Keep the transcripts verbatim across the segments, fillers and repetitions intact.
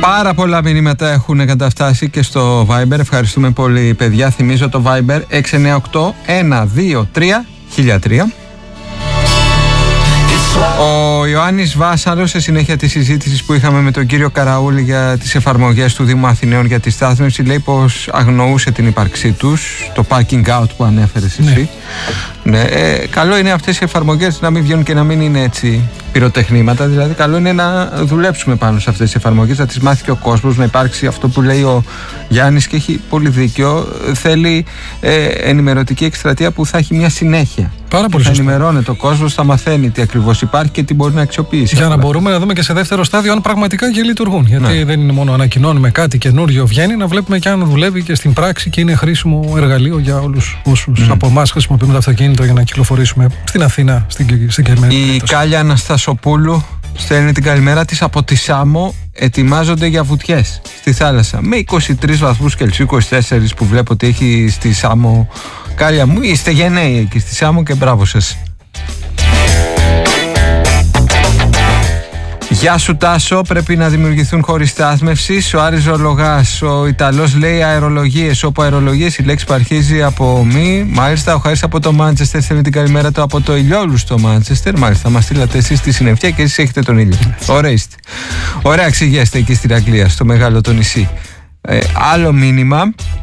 Πάρα πολλά μηνύματα έχουν καταφτάσει και στο Viber. Ευχαριστούμε πολύ, παιδιά. Θυμίζω το Viber έξι εννιά οκτώ ένα δύο τρία χίλια τρία. Ο Ιωάννης Βάσαλος, σε συνέχεια της συζήτησης που είχαμε με τον κύριο Καραούλη για τις εφαρμογές του Δήμου Αθηναίων για τη στάθμευση, λέει πως αγνοούσε την ύπαρξή τους, το parking out που ανέφερες εσύ. Ναι. Ναι, ε, καλό είναι αυτές οι εφαρμογές να μην βγαίνουν και να μην είναι έτσι πυροτεχνήματα. Δηλαδή, καλό είναι να δουλέψουμε πάνω σε αυτές τις εφαρμογές, να τις μάθει και ο κόσμος, να υπάρξει αυτό που λέει ο Γιάννης και έχει πολύ δίκιο. Θέλει ε, ενημερωτική εκστρατεία που θα έχει μια συνέχεια. Πάρα πολύ θα σωστά. ενημερώνεται ο κόσμος, θα μαθαίνει τι ακριβώς υπάρχει και τι μπορεί να αξιοποιήσει. Για να μπορούμε να δούμε και σε δεύτερο στάδιο αν πραγματικά και λειτουργούν. Γιατί ναι. δεν είναι μόνο ανακοινώνουμε κάτι καινούριο βγαίνει, να βλέπουμε και αν δουλεύει και στην πράξη και είναι χρήσιμο εργαλείο για όλους όσους mm. από εμάς χρησιμοποιούμε το αυτοκίνητο για να κυκλοφορήσουμε στην Αθήνα, στην συγκεκριμένη. Η Κάλια Αναστασοπούλου στέλνει την καλημέρα της από τη Σάμο. Ετοιμάζονται για βουτιές στη θάλασσα με είκοσι τρεις βαθμούς Κελσίου, είκοσι τέσσερις που βλέπω ότι έχει στη Σάμο. Κάλια μου, είστε γενναίοι εκεί στη Σάμο και μπράβο σας. Γεια σου Τάσο, πρέπει να δημιουργηθούν χώροι στάθμευσης. Ο Άρης Ρολογάς, ο Ιταλός λέει αερολογίες, όπου αερολογίες η λέξη που αρχίζει από μη. Μάλιστα, ο Χάρης από το Μάντσεστερ στέλνει την καλημέρα του από το ηλιόλου στο Μάντσεστερ. Μάλιστα, μας στείλατε εσείς τη συννεφιά και εσείς έχετε τον ήλιο. Ωραία είστε. Ωραία ξηγέστε εκεί στην Αγγλία, στο μεγάλο το νησί. Ε, άλλο μήνυμα.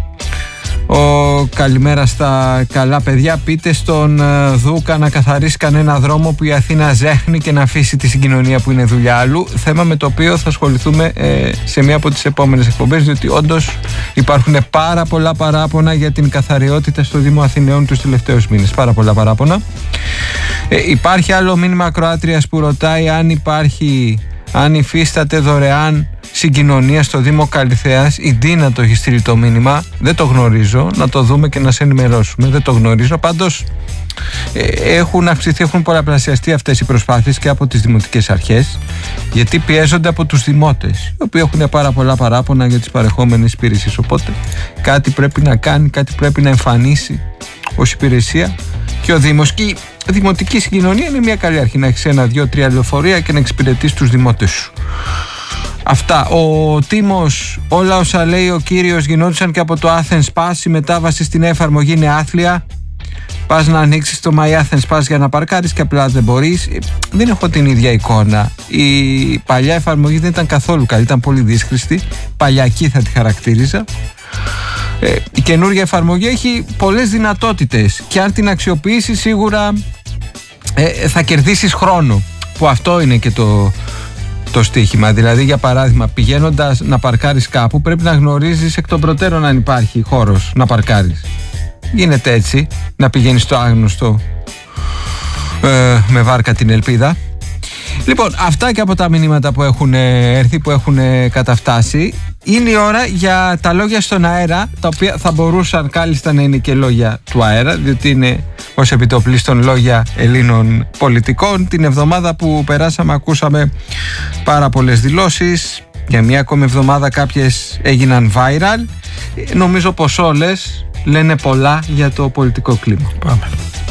Ο, καλημέρα στα καλά παιδιά. Πείτε στον uh, Δούκα να καθαρίσει κανένα δρόμο που η Αθήνα ζέχνει και να αφήσει τη συγκοινωνία που είναι δουλειά άλλου. Θέμα με το οποίο θα ασχοληθούμε ε, σε μία από τις επόμενες εκπομπές, διότι όντως υπάρχουν πάρα πολλά παράπονα για την καθαριότητα στο Δήμο Αθηναίων τους τελευταίους μήνες. Πάρα πολλά παράπονα. Ε, υπάρχει άλλο μήνυμα ακροάτριας που ρωτάει αν υπάρχει, αν υφίσταται δωρεάν συγκοινωνία στο Δήμο Καλυθέας. Η Ντίνα το έχει στείλει το μήνυμα. Δεν το γνωρίζω. Να το δούμε και να σε ενημερώσουμε. Δεν το γνωρίζω. Πάντως ε, έχουν αυξηθεί, έχουν πολλαπλασιαστεί αυτές οι προσπάθειες και από τις δημοτικές αρχές, γιατί πιέζονται από τους δημότες, οι οποίοι έχουν πάρα πολλά παράπονα για τις παρεχόμενες υπηρεσίες. Οπότε κάτι πρέπει να κάνει, κάτι πρέπει να εμφανίσει ως υπηρεσία και ο Δήμος. Και η δημοτική συγκοινωνία είναι μια καλή αρχή. Να έχεις ένα, δύο, τρία λεωφορεία και να εξυπηρετείς τους δημότες σου. Αυτά. Ο Τίμος, όλα όσα λέει ο κύριος γινόντουσαν και από το Athens Pass. Η μετάβαση στην εφαρμογή είναι άθλια. Πας να ανοίξεις το My Athens Pass για να παρκάρεις και απλά δεν μπορείς. Δεν έχω την ίδια εικόνα. Η παλιά εφαρμογή δεν ήταν καθόλου καλή, ήταν πολύ δύσχρηστη. Παλιακή θα τη χαρακτήριζα. Ε, η καινούργια εφαρμογή έχει πολλές δυνατότητες και αν την αξιοποιήσεις σίγουρα ε, θα κερδίσεις χρόνο, που αυτό είναι και το το στοίχημα. Δηλαδή, για παράδειγμα, πηγαίνοντας να παρκάρεις κάπου, πρέπει να γνωρίζεις εκ των προτέρων αν υπάρχει χώρος να παρκάρεις. Γίνεται έτσι, να πηγαίνεις στο άγνωστο ε, με βάρκα την ελπίδα. Λοιπόν, αυτά και από τα μηνύματα που έχουν έρθει, που έχουν καταφτάσει. Είναι η ώρα για τα λόγια στον αέρα, τα οποία θα μπορούσαν κάλλιστα να είναι και λόγια του αέρα, διότι είναι ως επιτοπλίστων λόγια Ελλήνων πολιτικών. Την εβδομάδα που περάσαμε ακούσαμε πάρα πολλές δηλώσεις. Για μια ακόμη εβδομάδα κάποιες έγιναν viral. Νομίζω πως όλες λένε πολλά για το πολιτικό κλίμα. Πάμε.